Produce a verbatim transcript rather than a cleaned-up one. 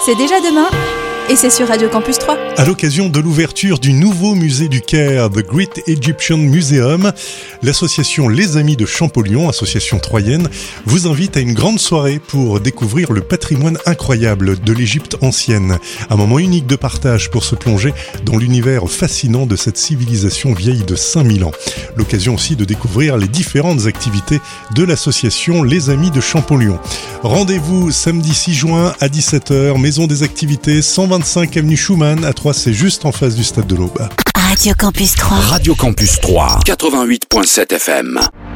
C'est déjà demain et c'est sur Radio Campus trois. À l'occasion de l'ouverture du nouveau musée du Caire, The Great Egyptian Museum, l'association Les Amis de Champollion, association troyenne, vous invite à une grande soirée pour découvrir le patrimoine incroyable de l'Égypte ancienne. Un moment unique de partage pour se plonger dans l'univers fascinant de cette civilisation vieille de cinq mille ans. L'occasion aussi de découvrir les différentes activités de l'association Les Amis de Champollion. Rendez-vous samedi six juin à dix-sept heures, Maison des Activités, cent vingt-cinq avenue Schumann, à Troyes, c'est juste en face du Stade de l'Aube. Radio Campus trois. Radio Campus trois, quatre-vingt-huit virgule sept F M.